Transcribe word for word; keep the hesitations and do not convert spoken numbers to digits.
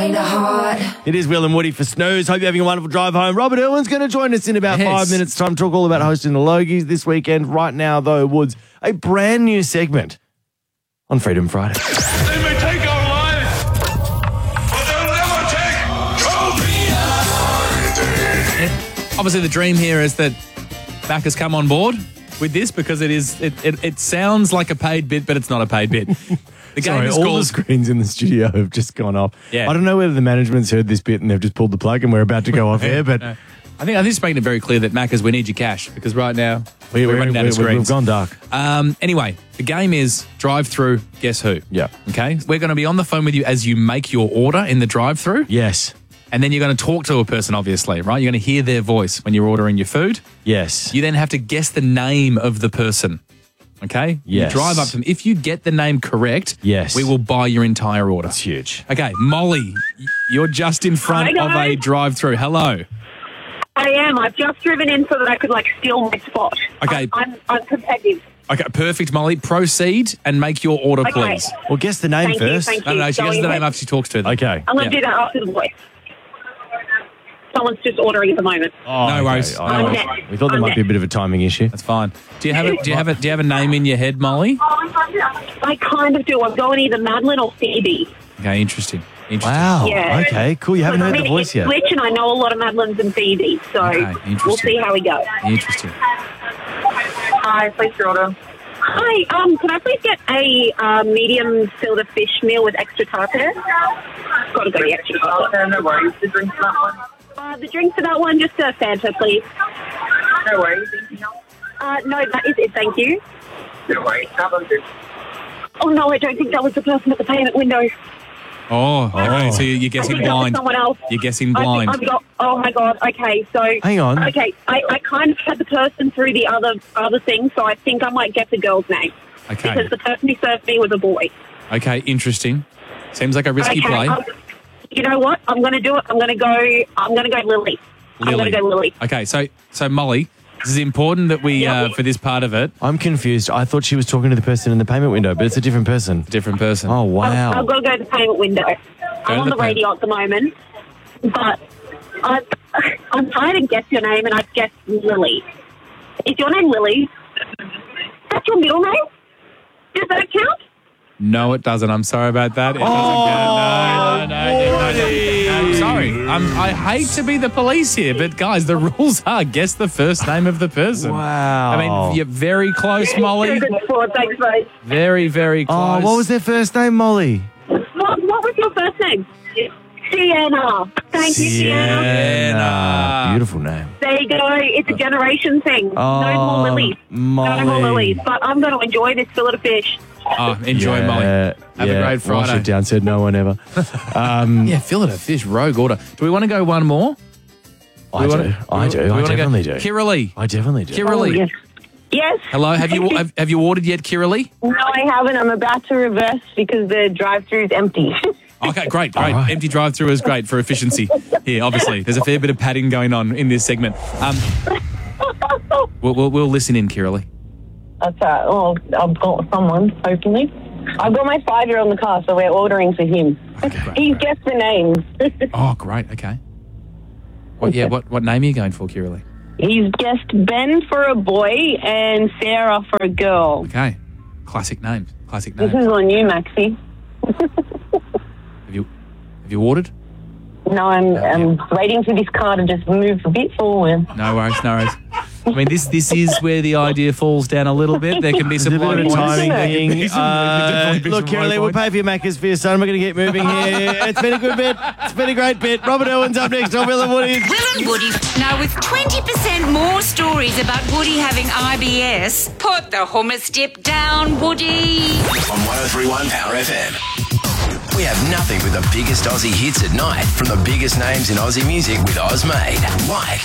kind of hard. It is Will and Woody for Snooze. Hope you're having a wonderful drive home. Robert Irwin's going to join us in about Yes. five minutes' time to talk all about hosting the Logies this weekend. Right now, though, Woods, a brand new segment on Freedom Friday. They may take our lives, but they'll never take your Obviously, the dream here is that Mac has come on board with this because it is it, it, it sounds like a paid bit, but it's not a paid bit. The game Sorry, is all called the screens in the studio have just gone off. Yeah. I don't know whether the management's heard this bit and they've just pulled the plug and we're about to go off air, but I think I think it's making it very clear that Maccas, we need your cash because right now we, we're, we're, running out we, of screens. we've gone dark. Um, anyway, the game is drive-through. Guess who? Yeah. Okay. We're going to be on the phone with you as you make your order in the drive-through. Yes. And then you're going to talk to a person, obviously, right? You're going to hear their voice when you're ordering your food. Yes. You then have to guess the name of the person. Okay? Yes. You drive up to them. If you get the name correct, Yes. we will buy your entire order. It's huge. Okay, Molly, y- you're just in front Hi, of a guys. drive-through. Hello. I am. I've just driven in so that I could, like, steal my spot. Okay. I'm, I'm, I'm competitive. Okay, perfect, Molly. Proceed and make your order, Okay. please. Well, guess the name Thank you, first. thank No, no, no. She Go gets the ahead. name after she talks to them. Okay. I'm going to Yeah. do that after the voice. Someone's just ordering at the moment. Oh, No okay. worries. Oh, No no worries. worries. We thought there I'm might be a next. bit of a timing issue. That's fine. Do you have a do you have a do you have a name in your head, Molly? I kind of do. I'm going either Madeline or Phoebe. Okay, interesting. Interesting. Wow. Yeah. Okay, cool. You haven't I heard mean, the voice it's yet. Switch, and I know a lot of Madelines and Phoebes, so Okay, we'll interesting. see how we go. Interesting. Hi, please your order. Hi, um, can I please get a uh, medium filter fish meal with extra tartar? Got to go the extra tartar. No worries. The drink for that one. Uh, the drink for that one, just a Fanta, please. No worries. Anything else? Uh, no, that is it, thank you. No worries. Have a good. Oh, no, I don't think that was the person at the payment window. Oh, okay. So you're I guessing think that was blind. someone else. You're guessing I blind. think I've got, oh, my God, okay, so... Hang on. Okay, I, I kind of had the person through the other other thing, so I think I might get the girl's name. Okay. Because the person who served me was a boy. Okay, interesting. Seems like a risky Okay, play. um, you know what? I'm going to do it. I'm going to go, I'm going to go Lily. I'm going to go Lily. Okay, so so Molly, this is important that we Yeah. uh, for this part of it, I'm confused. I thought she was talking to the person in the payment window, but it's a different person. different person. Oh, I've, wow. I've got to go to the payment window. to I'm on the the pay- radio at the moment, but I'm, I'm trying to guess your name, and I've guessed Lily. Is your name Lily? That's your middle name? Does that count? No, it doesn't. I'm sorry about that. It Oh, doesn't count. No, no, no, no, no, no, no. Sorry. I'm, I hate to be the police here, but guys, the rules are guess the first name of the person. Wow. I mean, you're very close, Molly. Good sport, thanks, mate. Very, very close. Oh, what was their first name, Molly? What, what was your first name? Sienna. Thank you, Sienna. Sienna. Beautiful name. There you go. It's a generation thing. Oh, no more lilies. No more Molly. lilies. But I'm going to enjoy this fillet of fish. Oh, enjoy, Yeah, Molly. Have yeah. a great Wash Friday. it down, said no one ever. Um, Yeah, fillet of fish, rogue order. Do we want to go one more? I We do. wanna- I do. we I wanna go- definitely do. Kiralee. I definitely do. Kiralee. yes. Yes. Hello, have you have, have you ordered yet, Kiralee? No, I haven't. I'm about to reverse because the drive-through is empty. Okay, great, great. All right. Empty drive-through is great for efficiency. Here, obviously, there's a fair bit of padding going on in this segment. Um, we'll, we'll, we'll listen in, Kiralee. That's all right. Well, I've got someone, hopefully. I've got my five-year-old in the car, so we're ordering for him. He's guessed the names. Oh, great. Okay. What? Yeah. What? What name are you going for, Kiralee? He's guessed Ben for a boy and Sarah for a girl. Okay. Classic names. Classic This names. is on you, Maxie. Have you have you ordered? No, I'm, I'm waiting for this car to just move a bit forward. No worries. No worries. I mean, this this is where the idea falls down a little bit. There can be some There's a low bit of a points. timing There can be thing. some- there can definitely Uh, be look, some low Kiralee, we'll points. pay for your Maccas for your son. We're going to get moving here. It's been a good bit. It's been a great bit. Robert Irwin's up next on Will and Woody. Will and Woody. Now, with twenty percent more stories about Woody having I B S, put the hummus dip down, Woody. On one oh three point one Power F M. We have nothing but the biggest Aussie hits at night from the biggest names in Aussie music with Ozmade. Like